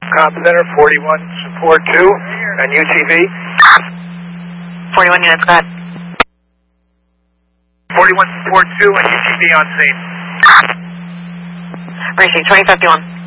Comm Center, 41 Support 2 and UTV. 41 units, go ahead. 41 Support 2 and UTV on scene. Racing 2051.